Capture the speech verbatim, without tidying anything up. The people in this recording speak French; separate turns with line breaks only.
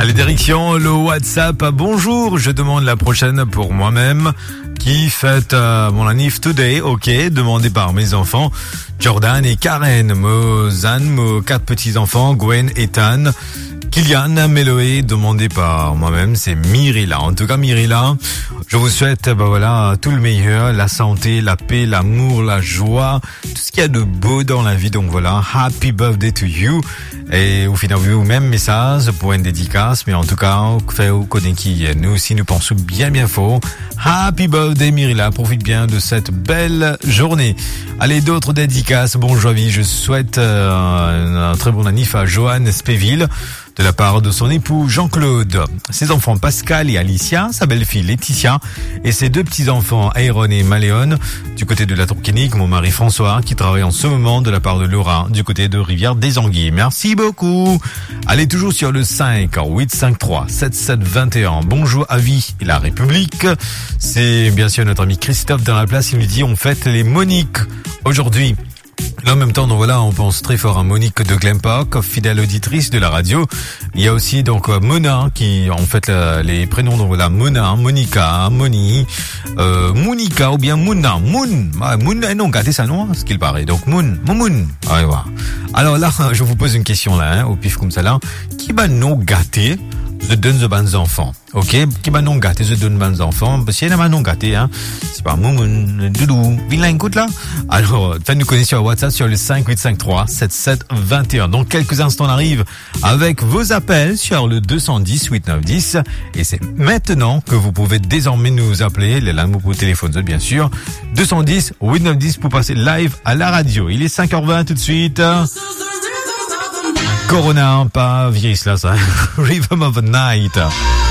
Allez, direction le WhatsApp. Bonjour, je demande la prochaine pour moi-même qui fête euh, mon anniv today. Ok, demandé par mes enfants Jordan et Karen, Mozan, mes quatre petits-enfants, Gwen, Ethan, Kylian, Méloé, demandé par moi-même, c'est Myrilla. En tout cas, Myrilla, je vous souhaite, ben voilà, tout le meilleur, la santé, la paix, l'amour, la joie, tout ce qu'il y a de beau dans la vie. Donc voilà, happy birthday to you. Et au final, vous même message pour une dédicace, mais en tout cas, fait au Kodinki, nous aussi, nous pensons bien, bien fort. Happy birthday, Myrilla. Profite bien de cette belle journée. Allez, d'autres dédicaces. Bon, Joie-Vie, je souhaite euh, un très bon anniv à Joanne Spéville, de la part de son époux Jean-Claude, ses enfants Pascal et Alicia, sa belle-fille Laetitia et ses deux petits-enfants Aaron et Maléon du côté de la Tourquenique, mon mari François qui travaille en ce moment de la part de Laura du côté de Rivière des Anguilles. Merci beaucoup. Allez, toujours sur le cinq huit cinq trois sept sept deux un. Bonjour à Vie et la République. C'est bien sûr notre ami Christophe dans la place. Il nous dit on fête les Moniques aujourd'hui. Là, en même temps, donc voilà, on pense très fort à Monique de Glenpark, fidèle auditrice de la radio. Il y a aussi donc Mona qui, en fait, la, les prénoms donc voilà, Mona, Monica, Moni, euh, Monica ou bien Mouna, Moon, ah, Moon, non, gâtez ça non, ce qu'il paraît. Donc Moon, Moon. Ah, voilà. Alors là, je vous pose une question là, hein, au pif comme ça là, qui va nous gâter? Je donne de bons enfants, ok? Qui va non gâter, je donne de bons enfants. Parce qu'il y en a non gâté, hein. C'est pas Moumoun, Doudou, vilain, écoute là. Alors, faites-nous connaître sur WhatsApp sur le cinq huit cinq trois sept sept deux un. Dans quelques instants, on arrive avec vos appels sur le deux un zéro huit neuf un zéro. Et c'est maintenant que vous pouvez désormais nous appeler, les langues pour téléphone, bien sûr. deux un zéro huit neuf un zéro pour passer live à la radio. Il est cinq heures vingt tout de suite. Corona, pas virus là, ça. Rhythm of the Night.